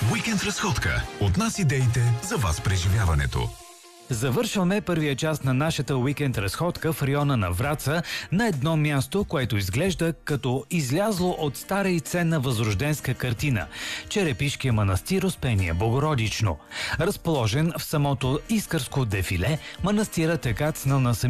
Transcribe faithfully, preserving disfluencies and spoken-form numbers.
Уикенд разходка. От нас идеите за вас преживяването. Завършваме първия част на нашата уикенд разходка в района на Враца на едно място, което изглежда като излязло от стара и ценна възрожденска картина – Черепишкия манастир Успение Богородично. Разположен в самото Искърско дефиле, манастирът е кацнал на